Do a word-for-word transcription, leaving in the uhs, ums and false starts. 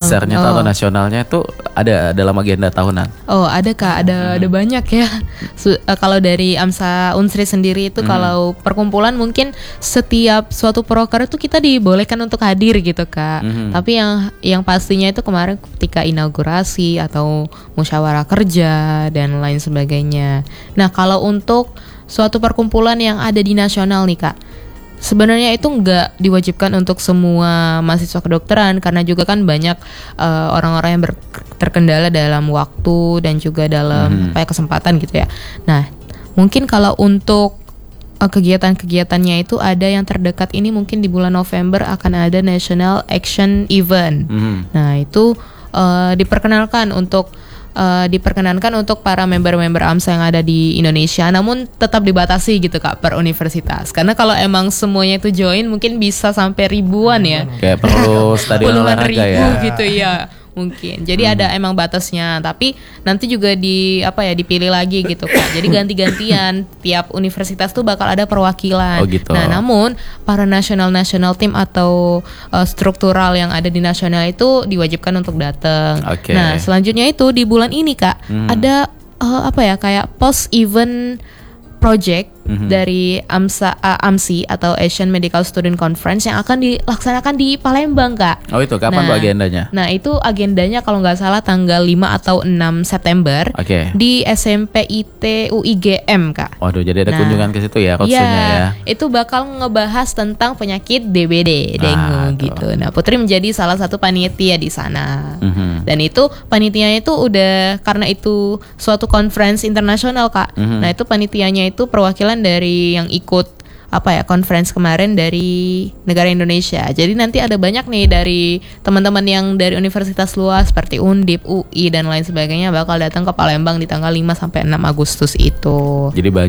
besarnya oh. tuh atau nasionalnya itu ada dalam agenda tahunan? Oh ada Kak, ada hmm. ada banyak ya. Su- uh, kalau dari AMSA Unsri sendiri itu hmm. kalau perkumpulan mungkin setiap suatu proker itu kita dibolehkan untuk hadir gitu Kak. Hmm. Tapi yang yang pastinya itu kemarin ketika inaugurasi atau musyawarah kerja dan lain sebagainya. Nah kalau untuk suatu perkumpulan yang ada di nasional nih Kak, sebenarnya itu nggak diwajibkan untuk semua mahasiswa kedokteran karena juga kan banyak uh, orang-orang yang ber- terkendala dalam waktu dan juga dalam hmm. apa ya, kesempatan gitu ya. Nah, mungkin kalau untuk uh, kegiatan-kegiatannya itu ada yang terdekat ini mungkin di bulan November akan ada National Action Event. Hmm. Nah, itu uh, diperkenalkan untuk Uh, diperkenankan untuk para member-member AMSA yang ada di Indonesia, namun tetap dibatasi gitu Kak per universitas. Karena kalau emang semuanya itu join mungkin bisa sampai ribuan ya. Kayak perlu stadion olahraga ribu ya. gitu ya. Mungkin. Jadi hmm. ada emang batasnya, tapi nanti juga di apa ya dipilih lagi gitu Kak. Jadi ganti-gantian tiap universitas tuh bakal ada perwakilan. Oh, gitu. Nah, namun para national-national team atau uh, struktural yang ada di nasional itu diwajibkan untuk datang. Okay. Nah, selanjutnya itu di bulan ini Kak, hmm. ada uh, apa ya kayak post event project mm-hmm. dari AMSA uh, AMSI atau Asian Medical Student Conference yang akan dilaksanakan di Palembang Kak. Oh itu kapan nah, Pak agendanya? Nah itu agendanya kalau nggak salah tanggal lima atau enam September okay. di S M P I T U I G M Kak. Waduh jadi ada nah, kunjungan ke situ ya khususnya ya, ya. Itu bakal ngebahas tentang penyakit D B D, dengue ah, gitu. Nah Putri menjadi salah satu panitia di sana. Mm-hmm. Dan itu panitianya itu udah karena itu suatu conference internasional Kak. Mm-hmm. Nah itu panitianya itu perwakilan dari yang ikut apa ya conference kemarin dari negara Indonesia. Jadi nanti ada banyak nih dari teman-teman yang dari universitas luas seperti Undip, U I dan lain sebagainya bakal datang ke Palembang di tanggal lima sampai enam Agustus itu. Jadi